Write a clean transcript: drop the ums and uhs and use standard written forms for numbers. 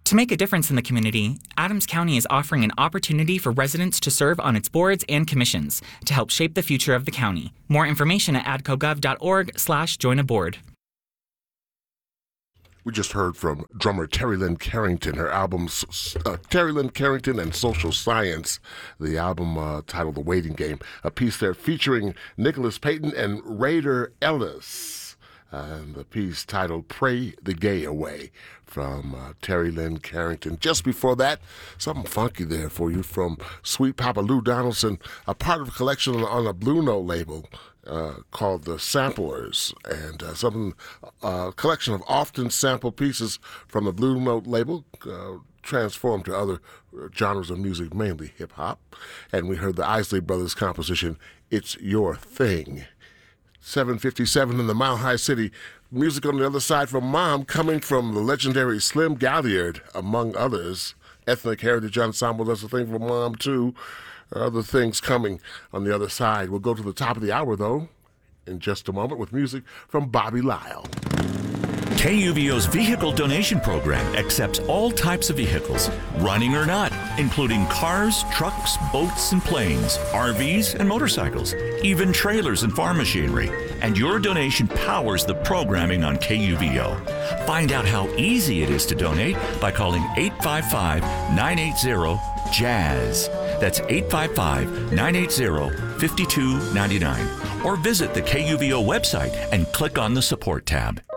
To make a difference in the community, Adams County is offering an opportunity for residents to serve on its boards and commissions to help shape the future of the county. More information at adcogov.org/joinaboard. We just heard from drummer Terry Lynn Carrington, her album Terry Lynn Carrington and Social Science, the album titled The Waiting Game, a piece there featuring Nicholas Payton and Raider Ellis, and the piece titled Pray the Gay Away from Terry Lynn Carrington. Just before that, something funky there for you from Sweet Papa Lou Donaldson, a part of a collection on a Blue Note label called The Samplers, and a collection of often sampled pieces from the Blue Note label, transformed to other genres of music, mainly hip-hop. And we heard the Isley Brothers composition, It's Your Thing. 7:57 in the Mile High City. Music on the other side from Mom, coming from the legendary Slim Galliard, among others. Ethnic Heritage Ensemble, that's a thing for Mom, too. Other things coming on the other side. We'll go to the top of the hour, though, in just a moment with music from Bobby Lyle. KUVO's vehicle donation program accepts all types of vehicles, running or not, including cars, trucks, boats, and planes, RVs, and motorcycles, even trailers and farm machinery. And your donation powers the programming on KUVO. Find out how easy it is to donate by calling 855-980-JAZZ. That's 855-980-5299. Or visit the KUVO website and click on the support tab.